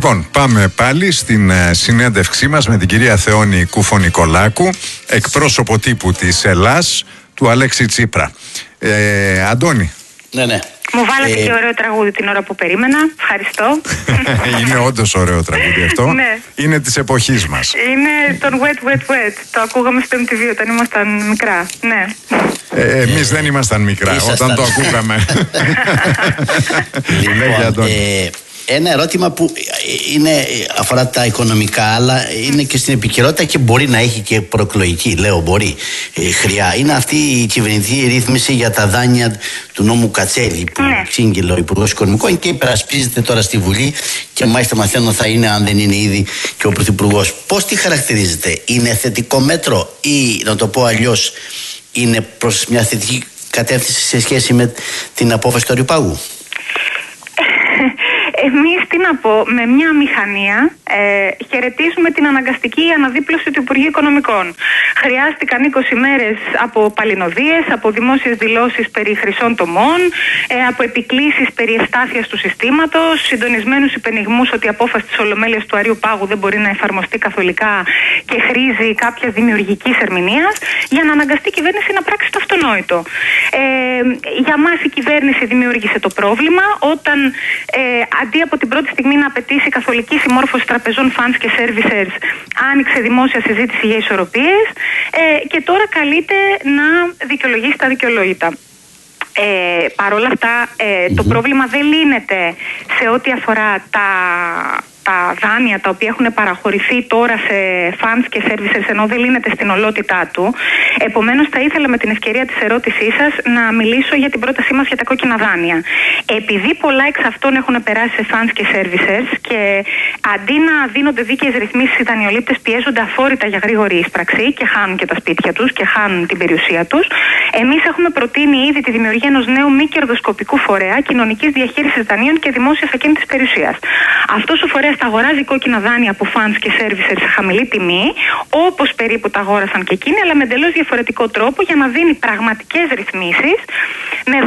Λοιπόν, πάμε πάλι στην συνέντευξή μας με την κυρία Θεόνη Κούφο-Νικολάκου, εκπρόσωπο τύπου της Ελλάς, του Αλέξη Τσίπρα. Αντώνη. Ναι. Μου βάλατε και ωραίο τραγούδι την ώρα που περίμενα. Ευχαριστώ. Είναι όντως ωραίο τραγούδι αυτό. Ναι. Είναι της εποχής μας. Είναι τον Wet Wet Wet. Το ακούγαμε στο MTV όταν ήμασταν μικρά. Ναι. Εμείς δεν ήμασταν μικρά όταν το ακούγαμε. Λοιπόν, ένα ερώτημα που αφορά τα οικονομικά, αλλά είναι και στην επικαιρότητα και μπορεί να έχει και προεκλογική, χρειά. Είναι αυτή η κυβερνητική ρύθμιση για τα δάνεια του νόμου Κατσέλη που ξύγγειλε ο Υπουργός Οικονομικών και υπερασπίζεται τώρα στη Βουλή και μάλιστα μαθαίνω θα είναι, αν δεν είναι ήδη, και ο Πρωθυπουργός. Πώς τη χαρακτηρίζεται? Είναι θετικό μέτρο ή, να το πω αλλιώς, είναι προς μια θετική κατεύθυνση σε σχέση με την απόφαση του Αριοπάγου? Εμείς, τι να πω, με μια μηχανία χαιρετίζουμε την αναγκαστική αναδίπλωση του Υπουργείου Οικονομικών. Χρειάστηκαν 20 μέρες από παλινοδίες, από δημόσιες δηλώσεις περί χρυσών τομών, από επικλήσεις περί ευστάθειας του συστήματος, συντονισμένους υπενιγμούς ότι η απόφαση της Ολομέλειας του Αριοπάγου δεν μπορεί να εφαρμοστεί καθολικά και χρήζει κάποιας δημιουργικής ερμηνείας, για να αναγκαστεί η κυβέρνηση να πράξει το αυτονόητο. Για μας η κυβέρνηση δημιούργησε το πρόβλημα όταν αντί από την πρώτη στιγμή να απαιτήσει καθολική συμμόρφωση τραπεζών, funds και servicers, άνοιξε δημόσια συζήτηση για ισορροπίες και τώρα καλείται να δικαιολογήσει τα δικαιολόγητα. Παρ' όλα αυτά το πρόβλημα δεν λύνεται σε ό,τι αφορά τα δάνεια τα οποία έχουν παραχωρηθεί τώρα σε funds και servicers, ενώ δεν λύνεται στην ολότητά του. Επομένως, θα ήθελα με την ευκαιρία της ερώτησής σας να μιλήσω για την πρότασή μας για τα κόκκινα δάνεια. Επειδή πολλά εξ αυτών έχουν περάσει σε funds και servicers και αντί να δίνονται δίκαιες ρυθμίσεις, οι δανειολήπτες πιέζονται αφόρητα για γρήγορη ίσπραξη και χάνουν και τα σπίτια τους και χάνουν την περιουσία τους, εμείς έχουμε προτείνει ήδη τη δημιουργία ενός νέου μη κερδοσκοπικού φορέα κοινωνικής διαχείρισης δανείων και δημόσιας ακίνητης περιουσίας. Αυτός ο φορέας θα αγοράζει κόκκινα δάνεια από funds και servicers σε χαμηλή τιμή, όπως περίπου τα αγόρασαν και εκείνοι, αλλά με εντελώς διαφορετικό τρόπο για να δίνει πραγματικές ρυθμίσεις με